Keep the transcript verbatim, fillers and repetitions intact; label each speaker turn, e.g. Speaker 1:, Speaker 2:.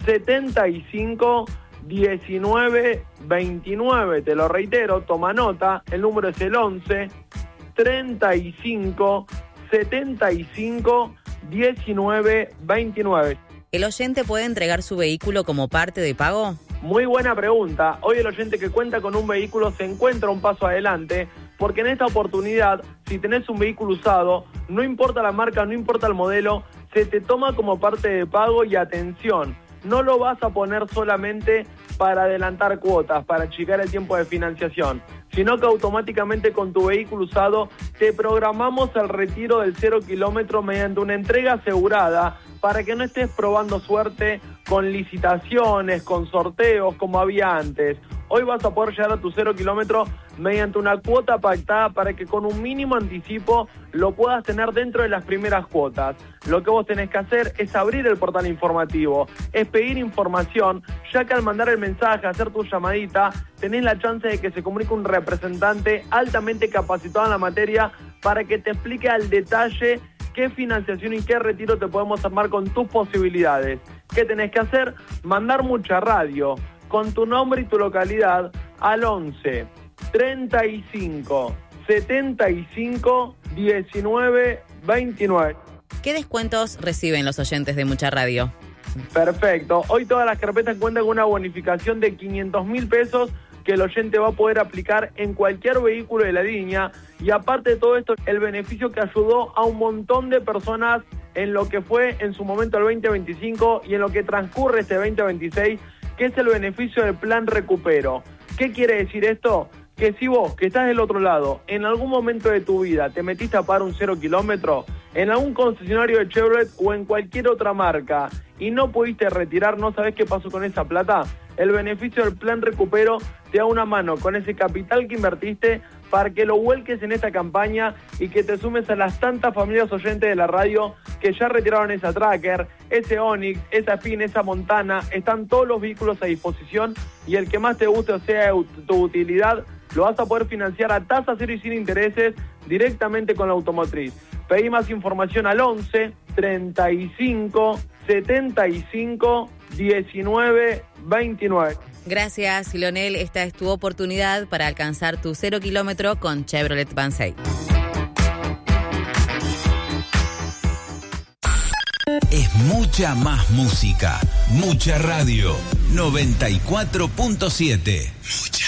Speaker 1: setenta y cinco, diecinueve, veintinueve. Te lo reitero, toma nota, el número es el once, treinta y cinco, setenta y cinco, diecinueve, veintinueve.
Speaker 2: ¿El oyente puede entregar su vehículo como parte de pago?
Speaker 1: Muy buena pregunta. Hoy el oyente que cuenta con un vehículo se encuentra un paso adelante, porque en esta oportunidad, si tenés un vehículo usado, no importa la marca, no importa el modelo, se te toma como parte de pago. Y atención, no lo vas a poner solamente para adelantar cuotas, para achicar el tiempo de financiación, sino que automáticamente con tu vehículo usado te programamos el retiro del cero kilómetro mediante una entrega asegurada, para que no estés probando suerte con licitaciones, con sorteos como había antes. Hoy vas a poder llegar a tu cero kilómetro mediante una cuota pactada, para que con un mínimo anticipo lo puedas tener dentro de las primeras cuotas. Lo que vos tenés que hacer es abrir el portal informativo, es pedir información, ya que al mandar el mensaje, hacer tu llamadita, tenés la chance de que se comunique un representante altamente capacitado en la materia para que te explique al detalle qué financiación y qué retiro te podemos armar con tus posibilidades. ¿Qué tenés que hacer? Mandar mucha radio con tu nombre y tu localidad al once, treinta y cinco, setenta y cinco, diecinueve, veintinueve.
Speaker 2: ¿Qué descuentos reciben los oyentes de Mucha Radio?
Speaker 1: Perfecto. Hoy todas las carpetas cuentan con una bonificación de quinientos mil pesos que el oyente va a poder aplicar en cualquier vehículo de la línea. Y aparte de todo esto, el beneficio que ayudó a un montón de personas en lo que fue en su momento el veinte veinticinco y en lo que transcurre este veinte veintiséis, que es el beneficio del plan Recupero. ¿Qué quiere decir esto? Que si vos, que estás del otro lado, en algún momento de tu vida te metiste a pagar un cero kilómetro en algún concesionario de Chevrolet o en cualquier otra marca y no pudiste retirar, no sabés qué pasó con esa plata, el beneficio del plan Recupero te da una mano con ese capital que invertiste para que lo vuelques en esta campaña y que te sumes a las tantas familias oyentes de la radio que ya retiraron esa Tracker, ese Onix, esa Spin, esa Montana. Están todos los vehículos a disposición y el que más te guste o sea tu utilidad, lo vas a poder financiar a tasa cero y sin intereses directamente con la automotriz. Pedí más información al once, treinta y cinco, setenta y cinco, diecinueve, veintinueve.
Speaker 2: Gracias, Leonel. Esta es tu oportunidad para alcanzar tu cero kilómetro con Chevrolet Vansay.
Speaker 3: Es mucha más música, mucha radio. noventa y cuatro punto siete. Mucha.